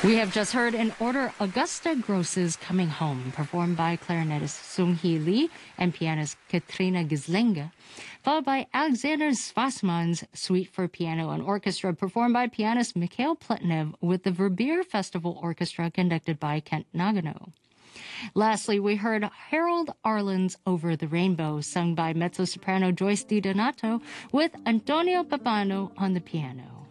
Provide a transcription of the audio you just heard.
We have just heard in order Augusta Gross's Coming Home, performed by clarinetist Sung-hee Lee and pianist Katrina Gislinga, followed by Alexander Zwassman's Suite for Piano and Orchestra, performed by pianist Mikhail Plotnev with the Verbier Festival Orchestra conducted by Kent Nagano. Lastly, we heard Harold Arlen's Over the Rainbow, sung by mezzo-soprano Joyce DiDonato with Antonio Papano on the piano.